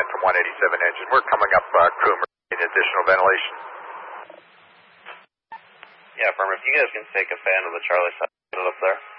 line from 187 engine. We're coming up Coomer in additional ventilation. Yeah, affirmative. You guys can take a fan of the Charlie side up there.